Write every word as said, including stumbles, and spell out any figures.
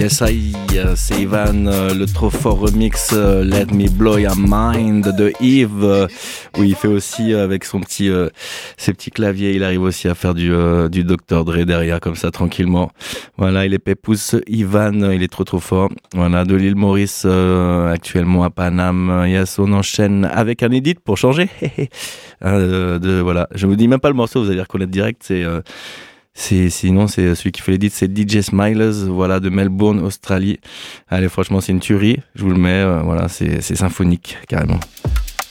Yes, I, euh, c'est Ivan, euh, le trop fort remix euh, Let Me Blow Your Mind de Yves, euh, où il fait aussi euh, avec son petit, euh, ses petits claviers, il arrive aussi à faire du, euh, du docteur Dre derrière, comme ça, tranquillement. Voilà, il est pépousse, Ivan, il est trop trop fort. Voilà, de l'île Maurice, euh, actuellement à Paname. Yes, on enchaîne avec un edit pour changer. euh, de, voilà, je vous dis même pas le morceau, vous allez reconnaître direct, c'est... Euh, C'est, sinon, c'est celui qui fait l'édit, c'est D J Smilers, voilà, de Melbourne, Australie. Allez, franchement, c'est une tuerie. Je vous le mets, euh, voilà, c'est, c'est symphonique, carrément.